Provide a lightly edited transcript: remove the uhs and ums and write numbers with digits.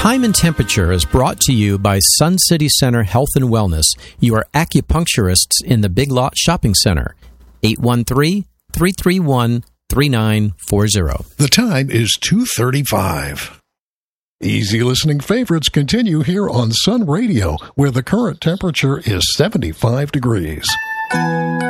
Time and Temperature is brought to you by Sun City Center Health and Wellness, your acupuncturists in the Big Lot Shopping Center. 813-331-3940. The time is 2:35. Easy listening favorites continue here on Sun Radio, where the current temperature is 75 degrees.